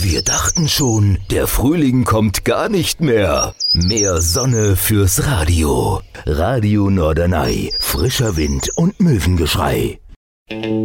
Wir dachten schon, der Frühling kommt gar nicht mehr. Mehr Sonne fürs Radio. Radio Norderney. Frischer Wind und Möwengeschrei.